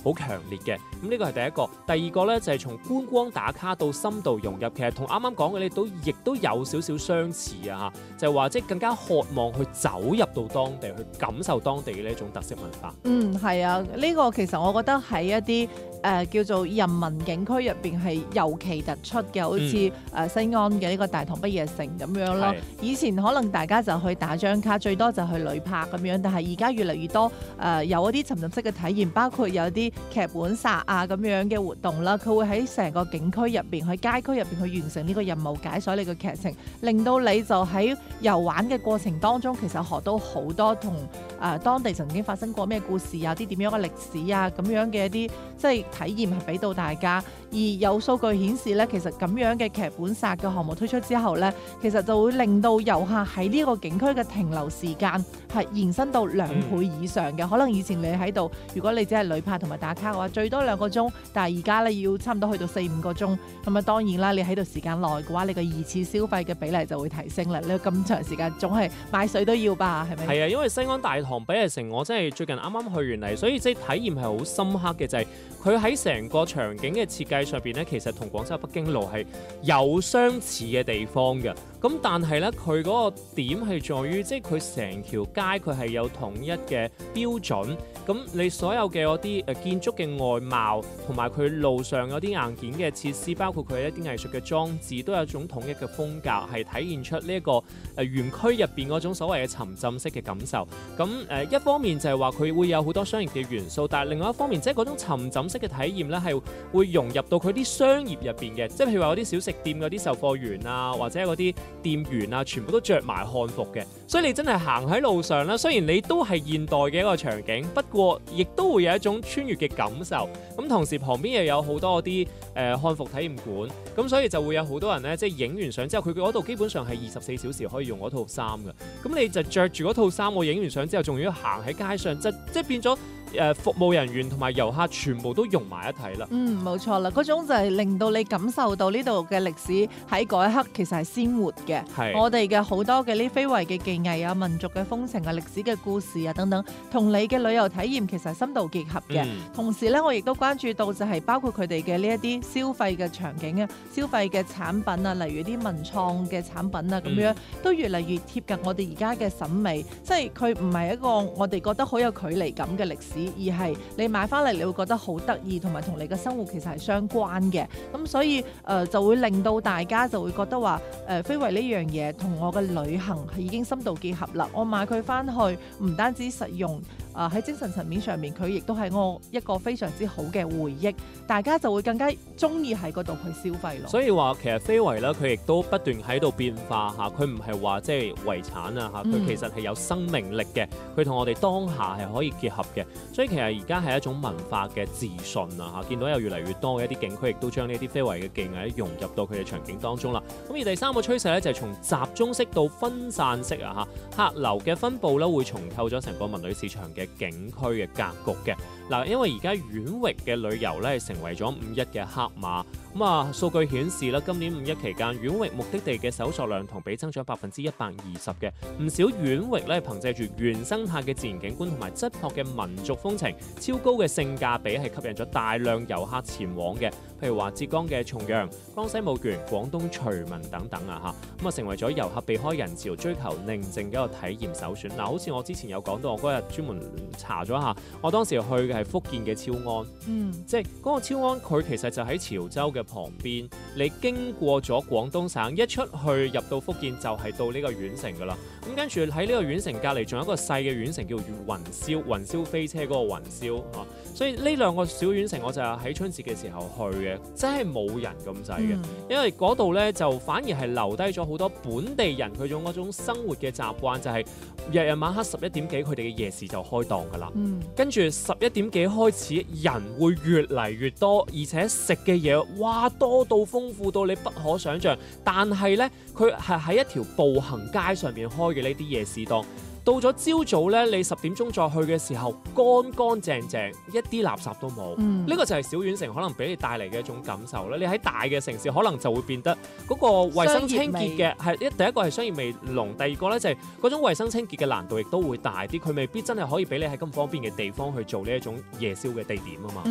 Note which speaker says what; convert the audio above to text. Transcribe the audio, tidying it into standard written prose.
Speaker 1: 好強烈嘅。咁呢個係第一個。第二個咧就係從觀光打卡到深度融入，其實同啱啱講嘅你亦都有少少相似啊，就係話即係更加渴望去走入到當地，去感受當地嘅呢一種特色文化。
Speaker 2: 係啊，呢個其實我覺得喺一啲叫做人民景區入邊係尤其突出嘅，好似西安嘅呢個大唐不夜城咁樣咯。以前可能大家就去打張卡，最多就去旅拍咁樣，但係而家越嚟越多有一啲沉浸式嘅體驗，包括有啲劇本殺啊咁樣嘅活動啦，佢會喺成個景區入邊、喺街區入邊去完成呢個任務，解鎖你嘅劇情，令到你就喺遊玩嘅過程當中，其實學到好多同當地曾經發生過咩故事啊、啲點樣嘅歷史啊咁樣嘅一啲即係體驗係俾到大家。而有數據顯示咧，其實咁樣嘅劇本殺嘅項目推出之後咧，其實就會令到遊客喺呢個景區嘅停留時間係延伸到2倍以上嘅。可能以前你喺度，如果你只係旅拍同埋打卡嘅話，最多2個鐘，但係而家咧要差唔多去到4-5個鐘。咁啊，當然啦，你喺度時間耐嘅話，你個2次消費嘅比例就會提升啦。你咁長時間總係買水都要吧，係咪？
Speaker 1: 係啊，因為西安大唐不夜城，我真係最近啱啱去完嚟，所以即係體驗係好深刻嘅，就係佢喺成個場景嘅設計上邊咧，其實同廣州北京路係有相似嘅地方嘅。咁但係咧，佢嗰個點係在於，即係佢成條街佢係有統一嘅標準。咁你所有嘅嗰啲建築嘅外貌，同埋佢路上嗰啲硬件嘅設施，包括佢一啲藝術嘅裝置，都有一種統一嘅風格，係體現出呢一個園區入邊嗰種所謂嘅沉浸式嘅感受。咁一方面就係話佢會有好多商業嘅元素，但係另外一方面，即係嗰種沉浸式嘅體驗咧，係會融入到佢啲商業入邊嘅，即係譬如話嗰啲小食店嗰啲售貨員啊，或者嗰啲店員啊，全部都着埋漢服嘅，所以你真係行喺路上啦。雖然你都係現代嘅一個場景，不過亦都會有一種穿越嘅感受。咁同時旁邊又有好多嗰啲漢服體驗館，咁所以就會有好多人咧，即係影完相之後，佢嗰度基本上係24小時可以用嗰套衫嘅。咁你就着住嗰套衫，我影完相之後，仲要行喺街上，即係變咗。服務人員同埋遊客全部都融埋一體啦。
Speaker 2: 冇錯啦，嗰種就係令到你感受到呢度嘅歷史喺嗰一刻其實係鮮活嘅。我哋嘅好多嘅呢非遺嘅技藝啊、民族嘅風情啊、歷史嘅故事啊等等，同你嘅旅遊體驗其實係深度結合嘅。同時咧，我亦都關注到就係包括佢哋嘅呢一啲消費嘅場景啊、消費嘅產品啊，例如啲文創嘅產品啊咁樣，都越嚟越貼近我哋而家嘅審美。即係佢唔係一個我哋覺得好有距離感嘅歷史。而係你買翻嚟，你會覺得好得意，同埋同你嘅生活其實係相關嘅。咁所以就會令到大家就會覺得話非遺呢樣嘢同我嘅旅行係已經深度結合啦。我買佢翻去唔單止實用，喺精神層面上面佢亦都係我一個非常之好嘅回憶。大家就會更加中意喺嗰度去消費咯。
Speaker 1: 所以話其實非遺咧，佢亦都不斷喺度變化嚇，佢唔係話即係遺產啊嚇，佢其實係有生命力嘅，佢同我哋當下係可以結合嘅。所以其實而家係一種文化嘅自信啊嚇，見到有越嚟越多嘅一啲景區，亦都將呢啲非遺嘅技藝融入到佢嘅場景當中啦。咁而第三個趨勢咧就係從集中式到分散式啊嚇，客流嘅分佈咧會重構咗成個文旅市場嘅景區嘅格局嘅。嗱，因為而家縣域嘅旅遊咧係成為咗5·1嘅黑馬。咁啊，數據顯示啦，今年5·1期間，縣域目的地嘅搜索量同比增長120%嘅。唔少縣域咧，憑藉住原生態嘅自然景觀同埋質樸嘅民族風情，超高嘅性價比係吸引咗大量遊客前往嘅。譬如話浙江嘅重陽、江西墓園、廣東徐聞等等啊嚇，咁啊成為咗遊客避開人潮、追求寧靜嘅一個體驗首選。嗱，好似我之前有講到，我嗰日專門查咗下，我當時去嘅係福建嘅超安，即係嗰個超安，佢其實就喺潮州嘅旁邊，你經過咗廣東省，一出去入到福建就係到呢個縣城噶啦。咁跟住喺呢個縣城隔離仲有一個細嘅縣城叫雲霄飛車嗰個雲霄嚇，所以呢兩個小縣城我就係喺春節嘅時候去嘅，真係冇人咁滯嘅，因為嗰度咧就反而係留低咗好多本地人佢種嗰種生活嘅習慣，就係日日晚黑11點幾佢哋嘅夜市就開檔噶啦，跟住11點幾開始人會越嚟越多，而且食嘅嘢哇多到豐富到你不可想像，但係咧佢係喺一條步行街上面開嘅呢啲夜市檔。到咗朝早咧，你10點鐘再去嘅時候，乾乾淨淨，一啲垃圾都冇。呢個就係小縣城可能俾你帶嚟嘅一種感受啦。你喺大嘅城市可能就會變得嗰個衞生清潔嘅係第一個係商業味濃，第二個咧就係嗰種衞生清潔嘅難度亦都會大啲。佢未必真係可以俾你喺咁方便嘅地方去做呢一種夜宵嘅地點啊嘛。